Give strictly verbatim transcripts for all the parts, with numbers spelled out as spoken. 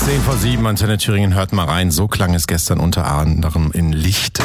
zehn vor sieben, Antenne Thüringen, hört mal rein. So klang es gestern unter anderem in Licht.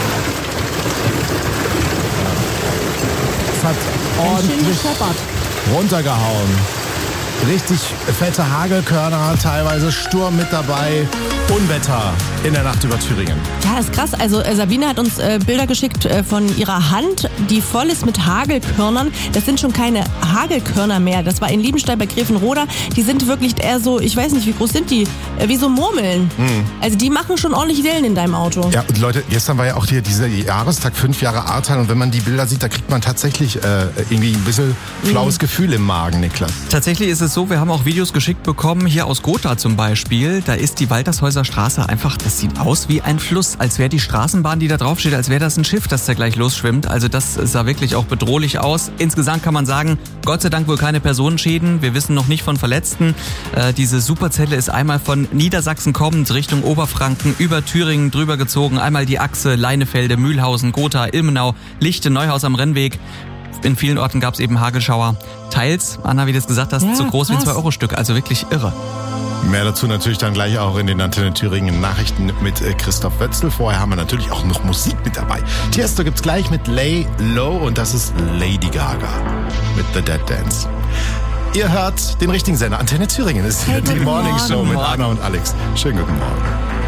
Es hat ordentlich runtergehauen. Richtig fette Hagelkörner, teilweise Sturm mit dabei. Unwetter in der Nacht über Thüringen. Ja, ist krass. Also äh, Sabine hat uns äh, Bilder geschickt äh, von ihrer Hand, die voll ist mit Hagelkörnern. Das sind schon keine Hagelkörner mehr. Das war in Liebenstein bei Grevenroda. Die sind wirklich eher so, ich weiß nicht, wie groß sind die? Äh, wie so Murmeln. Mhm. Also die machen schon ordentlich Wellen in deinem Auto. Ja, und Leute, gestern war ja auch hier dieser Jahrestag, fünf Jahre Ahrtal. Und wenn man die Bilder sieht, da kriegt man tatsächlich äh, irgendwie ein bisschen flaues mhm. Gefühl im Magen, Niklas. Tatsächlich ist es so, wir haben auch Videos geschickt bekommen, hier aus Gotha zum Beispiel. Da ist die Waltershäuser Straße einfach, das sieht aus wie ein Fluss, als wäre die Straßenbahn, die da drauf steht, als wäre das ein Schiff, das da gleich losschwimmt. Also das sah wirklich auch bedrohlich aus. Insgesamt kann man sagen, Gott sei Dank wohl keine Personenschäden. Wir wissen noch nicht von Verletzten. Äh, diese Superzelle ist einmal von Niedersachsen kommend Richtung Oberfranken über Thüringen drüber gezogen. Einmal die Achse Leinefelde, Mühlhausen, Gotha, Ilmenau, Lichte, Neuhaus am Rennweg. In vielen Orten gab es eben Hagelschauer. Teils, Anna, wie du es gesagt hast, ja, so groß krass. wie ein zwei Euro Stück. Also wirklich irre. Mehr dazu natürlich dann gleich auch in den Antenne Thüringen Nachrichten mit Christoph Wötzl. Vorher haben wir natürlich auch noch Musik mit dabei. Tiesto gibt's gleich mit Lay Low und das ist Lady Gaga mit The Dead Dance. Ihr hört den richtigen Sender. Antenne Thüringen ist Hey, die guten Morning Show Morgen. mit Anna und Alex. Schönen guten Morgen.